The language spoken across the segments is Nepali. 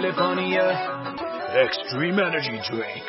California Extreme Energy Drink.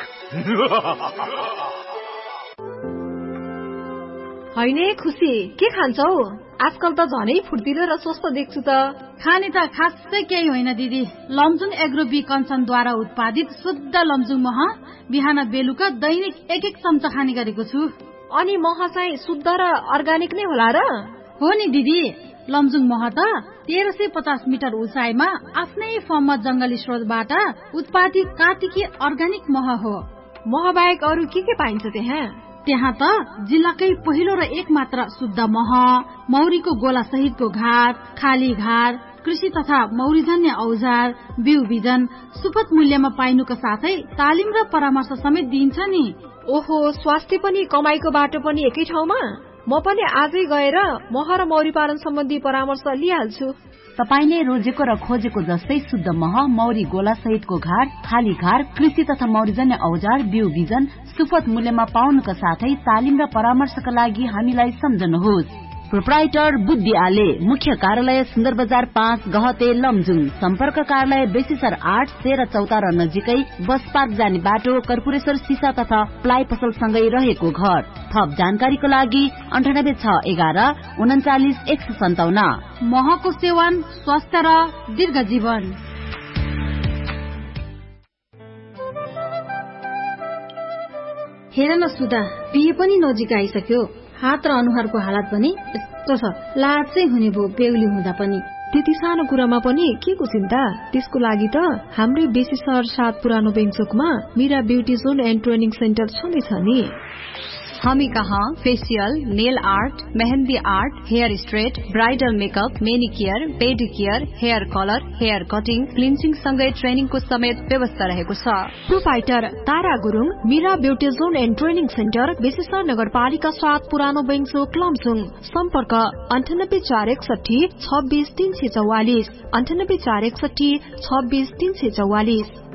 हैन खुसी के खान्छौ? आजकल त झनै फुर्तिलो र स्वस्थ देख्छु त। खाने त खासै केही होइन दिदी। लमजुङ एग्रो बी कन्सर्नद्वारा उत्पादित शुद्ध लमजुङ मह बिहान बेलुका दैनिक 1-1 चम्चा खाने गरेको छु। अनि मह चाहिँ शुद्ध र अर्गानिक नै होला र? हो नि दिदी, लमजुङ मह त 1350 मिटर उचाइमा आफ्नै फर्ममा जंगली स्रोतबाट उत्पादित कार्तिकी अर्गानिक मह हो। मह बाहेक अरु के पाइन्छ त्यहाँ? त्यहाँ त जिल्लाकै पहिलो र एकमात्र शुद्ध मह, मौरीको गोला सहितको घार, खाली घार, कृषि तथा मौरीजन्य औजार, बिउ बिजन सुपथ मूल्यमा पाइनुको साथै तालिम र परामर्श समेत दिन्छ नि। ओहो, स्वास्थ्य पनि कमाईको बाटो पनि एकै ठाउँमा? म पनि आजै गएर मह र मौरी पालन सम्बन्धी परामर्श लिइहाल्छु। तपाईले रोजेको र खोजेको जस्तै शुद्ध मह, मौरी गोला सहितको घार, खाली घार, कृषि तथा मौरीजन्य औजार, बिउ बिजन सुपथ मूल्यमा पाउनुका साथै तालिम र परामर्शका लागि हामीलाई सम्झनुहोस्। प्रोप्राइटर बुद्धि आले, मुख्य कार्यालय सुन्दर बजार 5 गहते लमजुङ, सम्पर्क कार्यालय बेसीसर 8 13 चौतारा नजिकै बस पार्क जाने बाटो, कर्पूरेश्वर सिसा तथा प्लाइ पसल सँगै रहेको घर। थप जानकारीको लागि 9861 39 157। महको सेवन स्वास्थ्य र दीर्घ जीवन। हेर न सुधा, बिहे पनि नजिक आइसक्यो। हात र अनुहारको हालत पनि यस्तो छ, लाज चाहिँ हुने भो बेहुली हुँदा पनि। त्यति सानो कुरामा पनि के को चिन्ता? त्यसको लागि त हाम्रै बेसी सहर 7 पुरानो बेङचोकमा Meera beauty John and training centre छँदैछ नि। हामी कहाँ facial, nail art, mehndi art, hair straight, bridal makeup, manicure, pedicure, hair colour, hair cutting, cleansing सँगै ट्रेनिङको समेत व्यवस्था रहेको छ। Proprietor Tara Gurung, Meera beauty John and training centre, बेसीसर नगरपालिका 7 पुरानो बेङचोक लमजुङ। सम्पर्क 9841 26 344, 9841 26 344।